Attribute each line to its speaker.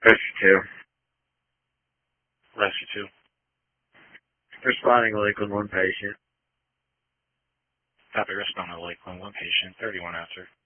Speaker 1: Rescue 2.
Speaker 2: Rescue 2.
Speaker 1: Responding to Lakeland, one patient.
Speaker 2: Copy, respond to Lakeland, one patient, 31 after.